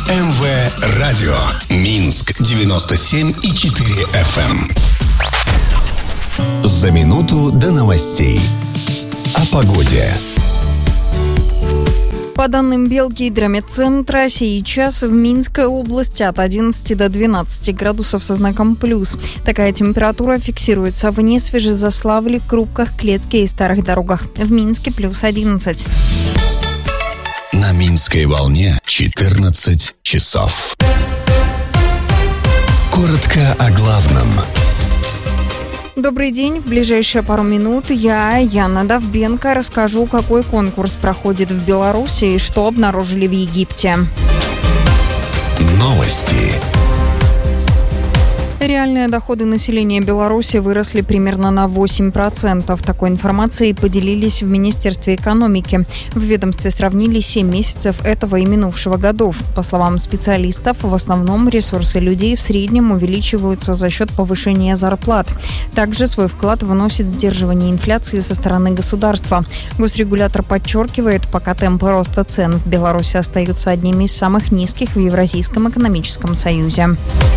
МВ Радио. Минск 97,4 FM. За минуту до новостей. О погоде. По данным Белгидромедцентра, сейчас в Минской области от 11 до 12 градусов со знаком плюс. Такая температура фиксируется в Несвеже, Заславле, Крупках, Клецке и Старых Дорогах. В Минске плюс 11. На Минской волне 14 часов. Коротко о главном. Добрый день. В ближайшие пару минут я, Яна Довбенко, расскажу, какой конкурс проходит в Беларуси и что обнаружили в Египте. Новости. Реальные доходы населения Беларуси выросли примерно на 8%. Такой информацией поделились в Министерстве экономики. В ведомстве сравнили 7 месяцев этого и минувшего годов. По словам специалистов, в основном ресурсы людей в среднем увеличиваются за счет повышения зарплат. Также свой вклад вносит сдерживание инфляции со стороны государства. Госрегулятор подчеркивает, пока темпы роста цен в Беларуси остаются одними из самых низких в Евразийском экономическом союзе.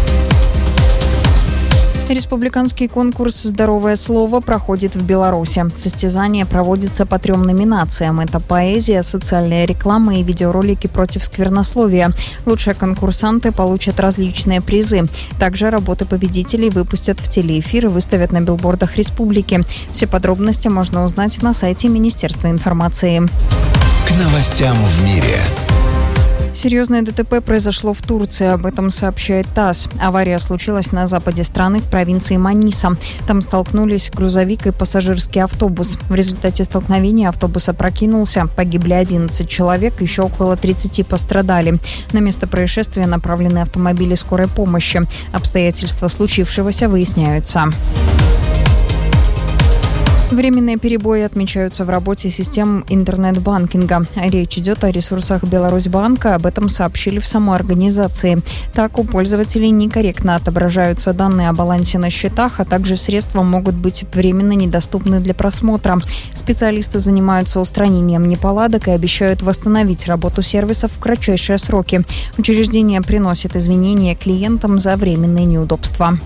Республиканский конкурс «Здоровое слово» проходит в Беларуси. Состязание проводится по 3 номинациям. Это поэзия, социальная реклама и видеоролики против сквернословия. Лучшие конкурсанты получат различные призы. Также работы победителей выпустят в телеэфир и выставят на билбордах республики. Все подробности можно узнать на сайте Министерства информации. К новостям в мире. Серьезное ДТП произошло в Турции, об этом сообщает ТАСС. Авария случилась на западе страны, в провинции Маниса. Там столкнулись грузовик и пассажирский автобус. В результате столкновения автобус опрокинулся. Погибли 11 человек, еще около 30 пострадали. На место происшествия направлены автомобили скорой помощи. Обстоятельства случившегося выясняются. Временные перебои отмечаются в работе систем интернет-банкинга. Речь идет о ресурсах Беларусьбанка, об этом сообщили в самой организации. Так, у пользователей некорректно отображаются данные о балансе на счетах, а также средства могут быть временно недоступны для просмотра. Специалисты занимаются устранением неполадок и обещают восстановить работу сервисов в кратчайшие сроки. Учреждение приносит извинения клиентам за временные неудобства.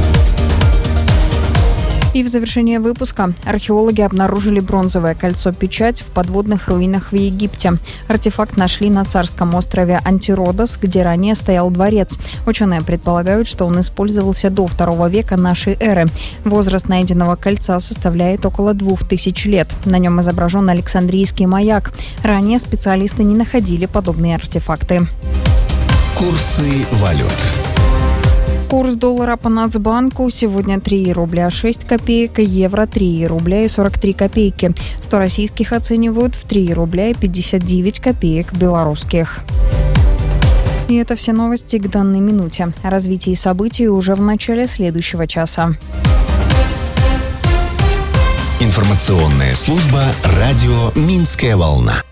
И в завершение выпуска археологи обнаружили бронзовое кольцо-печать в подводных руинах в Египте. Артефакт нашли на царском острове Антиродос, где ранее стоял дворец. Ученые предполагают, что он использовался до 2 века нашей эры. Возраст найденного кольца составляет около 2000 лет. На нем изображен Александрийский маяк. Ранее специалисты не находили подобные артефакты. Курсы валют. Курс доллара по Нацбанку сегодня 3 рубля 6 копеек, евро 3 рубля и 43 копейки. 100 российских оценивают в 3 рубля и 59 копеек белорусских. И это все новости к данной минуте. О развитии событий уже в начале следующего часа. Информационная служба «Радио Минская волна».